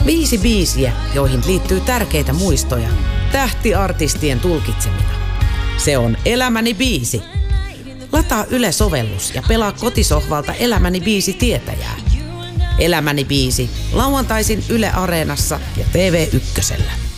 5 biisiä, joihin liittyy tärkeitä muistoja, tähtiartistien tulkitsemina. Se on Elämäni biisi. Lataa Yle-sovellus ja pelaa kotisohvalta Elämäni biisi tietäjää. Elämäni biisi lauantaisin Yle Areenassa ja TV1:llä.